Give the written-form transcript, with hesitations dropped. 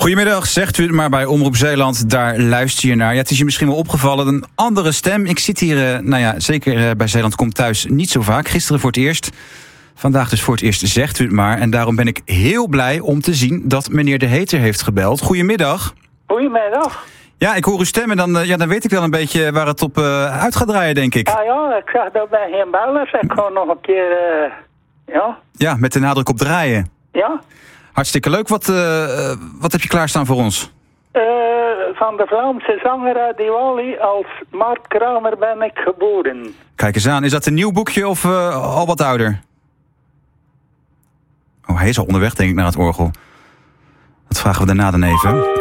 Goedemiddag, zegt u het maar bij Omroep Zeeland, daar luister je naar. Ja, het is je misschien wel opgevallen, een andere stem. Ik zit hier, zeker bij Zeeland Komt Thuis niet zo vaak. Gisteren voor het eerst, vandaag dus voor het eerst, zegt u het maar. En daarom ben ik heel blij om te zien dat meneer De Heter heeft gebeld. Goedemiddag. Goedemiddag. Ja, ik hoor uw stem en dan weet ik wel een beetje waar het op uit gaat draaien, denk ik. Ah ja, ik zag dat bij geen bellers. Ik ga nog een keer, ja. Ja, met de nadruk op draaien. Ja. Hartstikke leuk. Wat heb je klaarstaan voor ons? Van de Vlaamse zanger Diwali als Mart Kramer ben ik geboren. Kijk eens aan. Is dat een nieuw boekje of al wat ouder? Oh, hij is al onderweg, denk ik, naar het orgel. Dat vragen we daarna dan even.